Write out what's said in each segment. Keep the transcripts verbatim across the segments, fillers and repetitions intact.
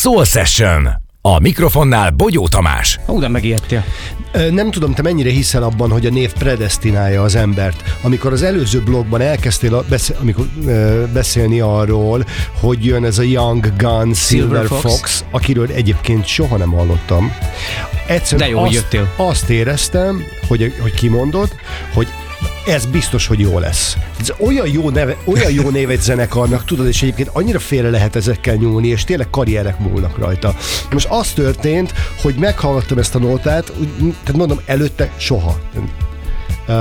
Soul Session. A mikrofonnál Bogyó Tamás. Hú, de megijedtél. Nem tudom, te mennyire hiszel abban, hogy a név predesztinálja az embert. Amikor az előző blogban elkezdtél a beszél, amikor, uh, beszélni arról, hogy jön ez a Young Gun Silver, Silver Fox. Fox, akiről egyébként soha nem hallottam. Egyszerűen de jó, azt, jöttél. Azt éreztem, hogy, hogy kimondod, hogy ez biztos, hogy jó lesz. Ez olyan jó, neve, olyan jó név egy zenekarnak, tudod, és egyébként annyira félre lehet ezekkel nyúlni, és tényleg karrierek múlnak rajta. Most az történt, hogy meghallgattam ezt a nótát, tehát mondom, előtte soha. Uh,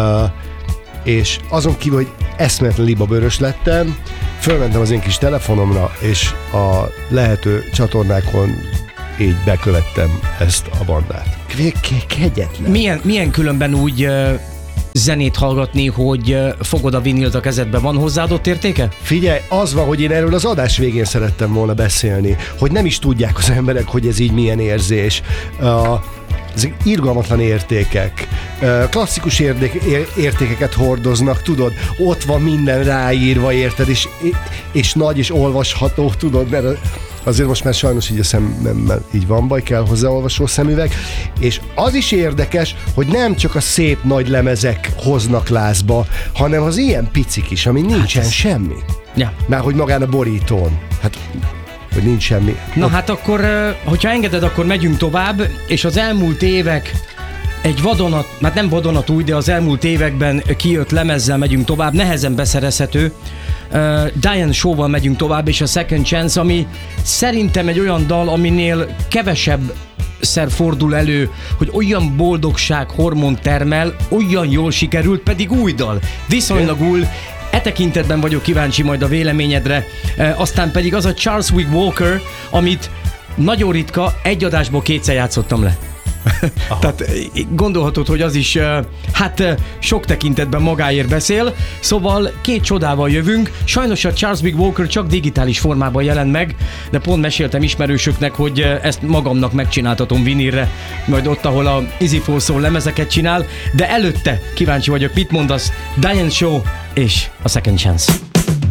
és azon kívül, hogy eszméletlen libabőrös lettem, fölmentem az én kis telefonomra, és a lehető csatornákon így bekövettem ezt a bandát. Kegyetlen. Milyen, milyen különben úgy uh, zenét hallgatni, hogy uh, fogod a vinilt a kezedbe, van hozzáadott értéke? Figyelj, az van, hogy én erről az adás végén szerettem volna beszélni, hogy nem is tudják az emberek, hogy ez így milyen érzés. Uh, ezek irgalmatlan értékek, uh, klasszikus érdek, értékeket hordoznak, tudod, ott van minden ráírva, érted, és, és nagy és olvasható, tudod, mert azért most már sajnos így a szemmel így van baj, kell hozzá olvasó szemüveg, és az is érdekes, hogy nem csak a szép nagy lemezek hoznak lázba, hanem az ilyen picik is, ami nincsen hát semmi. Ja. Már hogy magán a borítón. Hát, hogy nincs semmi. Na hát akkor, hogyha engeded, akkor megyünk tovább, és az elmúlt évek egy vadonat, hát nem vadonatúj, de az elmúlt években kijött lemezzel megyünk tovább, nehezen beszerezhető. Uh, Diane Shaw-val megyünk tovább, és a Second Chance, ami szerintem egy olyan dal, aminél kevesebb szer fordul elő, hogy olyan boldogság hormon termel, olyan jól sikerült, pedig új dal. Viszonylag új. E tekintetben vagyok kíváncsi majd a véleményedre. Uh, aztán pedig az a Charles Wig Walker, amit nagyon ritka, egy adásból kétszer játszottam le. Tehát gondolhatod, hogy az is hát sok tekintetben magáért beszél, szóval két csodával jövünk. Sajnos a Charles Wig Walker csak digitális formában jelent meg, de pont meséltem ismerősöknek, hogy ezt magamnak megcsináltatom vinilre, majd ott, ahol a Easy for Soul lemezeket csinál, de előtte kíváncsi vagyok, mit mondasz Diane Shaw és a Second Chance.